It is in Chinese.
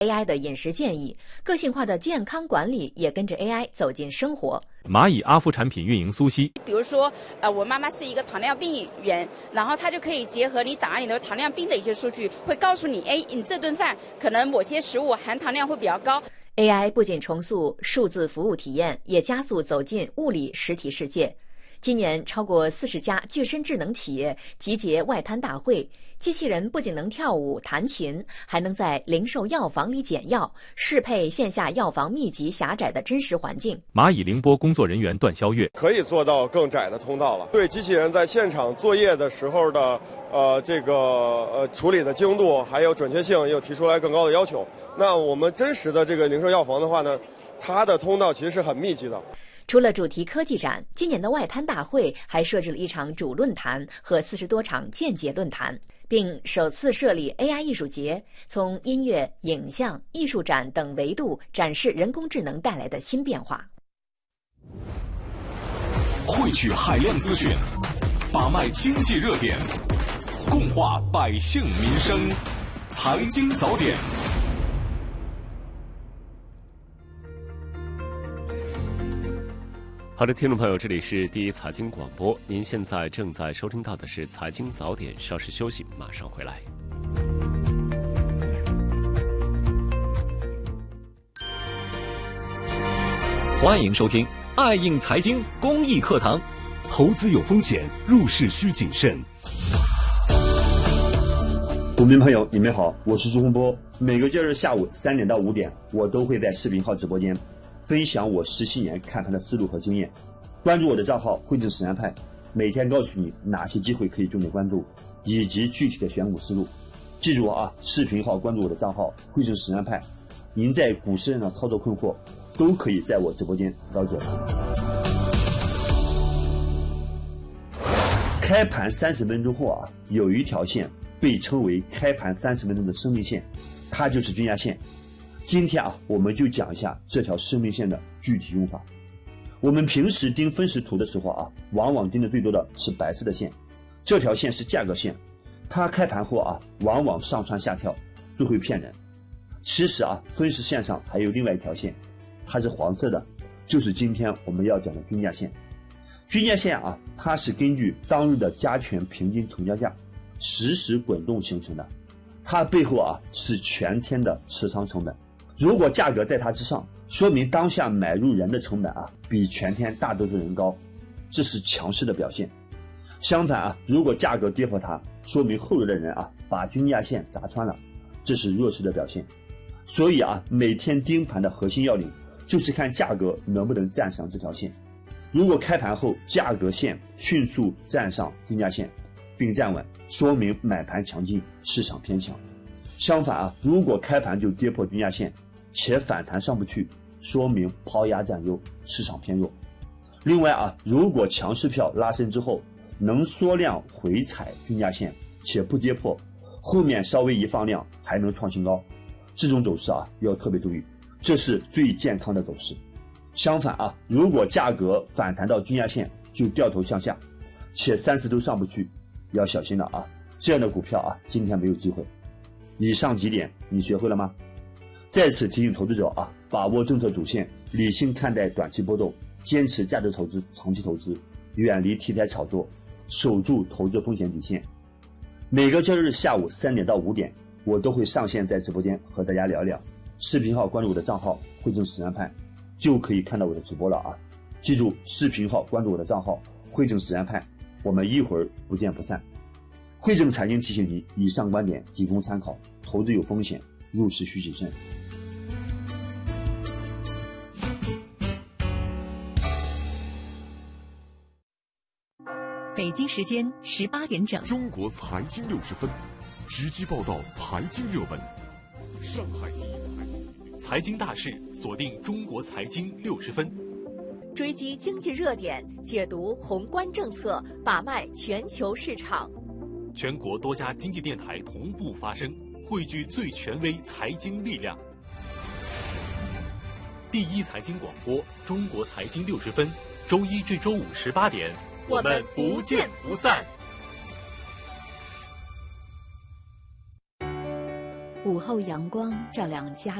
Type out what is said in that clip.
AI 的饮食建议，个性化的健康管理也跟着 AI 走进生活。 蚂蚁阿孚产品运营苏西， 比如说，我妈妈是一个糖尿病人，然后她就可以结合你档案里的糖尿病的一些数据，会告诉你，你这顿饭可能某些食物含糖量会比较高。 AI 不仅重塑数字服务体验，也加速走进物理实体世界。今年，超过40家具身智能企业集结外滩大会，机器人不仅能跳舞、弹琴，还能在零售药房里捡药，适配线下药房密集狭窄的真实环境。 蚂蚁凌波工作人员段肖月， 可以做到更窄的通道了。对机器人在现场作业的时候的处理的精度还有准确性又提出来更高的要求。那我们真实的这个零售药房的话呢，它的通道其实是很密集的。 除了主题科技展，今年的外滩大会还设置了一场主论坛和40多场间接论坛，并首次设立 AI 艺术节，从音乐、影像、艺术展等维度展示人工智能带来的新变化。 汇聚海量资讯，把脉经济热点，共话百姓民生，财经早点。 好的，听众朋友，这里是第一财经广播，您现在正在收听到的是财经早点，稍事休息，马上回来。 欢迎收听爱映财经公益课堂， 投资有风险，入市需谨慎。 股民朋友，你们好，我是朱洪波。每个交易日下午3点到5点，我都会在视频号直播间分享我17年看盘的思路和经验。关注我的账号汇正实战派，每天告诉你哪些机会可以重点关注，以及具体的选股思路。记住啊，视频号关注我的账号汇正实战派，您在股市上的操作困惑都可以在我直播间得到解答。开盘30分钟后啊，有一条线被称为开盘30分钟的生命线，它就是均价线。今天啊，我们就讲一下这条生命线的具体用法。我们平时盯分时图的时候啊，往往盯的最多的是白色的线，这条线是价格线，它开盘后啊，往往上蹿下跳，最会骗人。其实啊，分时线上还有另外一条线，它是黄色的，就是今天我们要讲的均价线。均价线啊，它是根据当日的加权平均成交价实时滚动形成的，它背后啊是全天的持仓成本。如果价格在它之上，说明当下买入人的成本啊比全天大多数人高，这是强势的表现。相反啊，如果价格跌破它，说明后日的人啊把均价线砸穿了，这是弱势的表现。所以啊，每天盯盘的核心要领就是看价格能不能站上这条线。如果开盘后价格线迅速站上均价线并站稳，说明买盘强劲，市场偏强。相反啊，如果开盘就跌破均价线且反弹上不去，说明抛压占优，市场偏弱。另外啊，如果强势票拉升之后能缩量回踩均价线且不跌破，后面稍微一放量还能创新高，这种走势啊要特别注意，这是最健康的走势。相反啊，如果价格反弹到均价线就掉头向下，且3次都上不去，要小心了啊！这样的股票啊，今天没有机会。以上几点你学会了吗？再次提醒投资者啊，把握政策主线，理性看待短期波动，坚持价值投资、长期投资，远离题材炒作，守住投资风险底线。每个交易日下午3点到5点，我都会上线在直播间和大家聊聊。视频号关注我的账号汇正实战派，就可以看到我的直播了啊！记住，视频号关注我的账号汇正实战派，我们一会儿不见不散。汇正财经提醒您，以上观点仅供参考，投资有风险，入市需谨慎。 北京时间18点整， 中国财经60分，直击报道财经热门。上海财经大事，锁定中国财经60分， 追击经济热点，解读宏观政策，把脉全球市场。 全国多家经济电台同步发声，汇聚最权威财经力量。第一财经广播，中国财经60分，周一至周五18点，我们不见不散。 午后阳光照亮家